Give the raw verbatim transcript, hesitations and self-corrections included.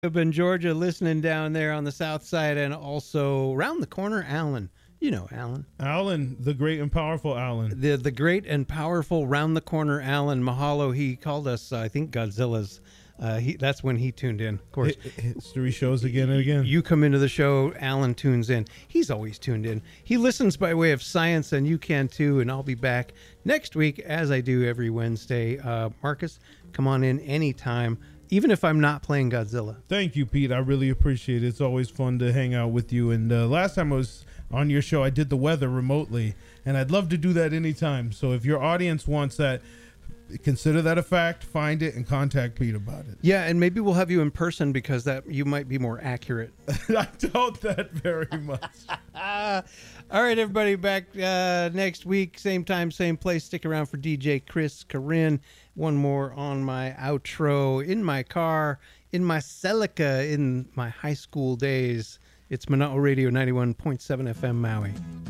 Up in Georgia, listening down there on the south side, and also around the corner, Alan. You know Alan. Alan, the great and powerful Alan. The the great and powerful round the corner Alan. Mahalo. He called us, uh, I think, Godzilla's. Uh, he that's when he tuned in. Of course, history shows again and again. You come into the show, Alan tunes in. He's always tuned in. He listens by way of science, and you can too. And I'll be back next week, as I do every Wednesday. Uh, Marcus, come on in anytime, even if I'm not playing Godzilla. Thank you, Pete. I really appreciate it. It's always fun to hang out with you. And uh, last time I was on your show, I did the weather remotely, and I'd love to do that anytime. So if your audience wants that, consider that a fact, find it, and contact Pete about it. Yeah, and maybe we'll have you in person, because that you might be more accurate. I doubt that very much. All right, everybody, back uh, next week, same time, same place. Stick around for D J Chris Corinne. One more on my outro. In my car, in my Celica, in my high school days. It's Mana'o Radio ninety-one point seven F M Maui.